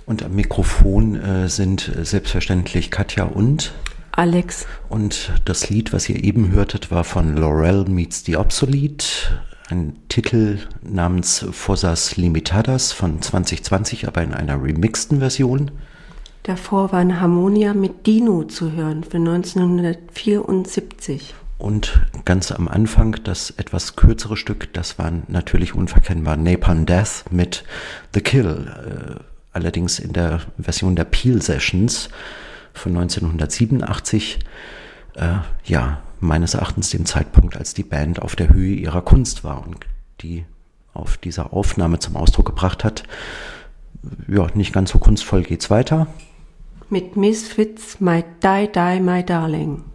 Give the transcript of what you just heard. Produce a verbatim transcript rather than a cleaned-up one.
Und am Mikrofon äh, sind selbstverständlich Katja und Alex. Und das Lied, was ihr eben hörtet, war von Laurel Meets the Obsolete, ein Titel namens Fossas Limitadas von zwanzig zwanzig, aber in einer remixten Version. Davor war ein Harmonia mit Dino zu hören für neunzehnhundertvierundsiebzig. Und ganz am Anfang das etwas kürzere Stück, das war natürlich unverkennbar Napalm Death mit The Kill, äh, allerdings in der Version der Peel Sessions von neunzehnhundertsiebenundachtzig, äh, ja, meines Erachtens dem Zeitpunkt, als die Band auf der Höhe ihrer Kunst war und die auf dieser Aufnahme zum Ausdruck gebracht hat. Ja, nicht ganz so kunstvoll geht's weiter. Mit Misfits, My Die Die My Darling.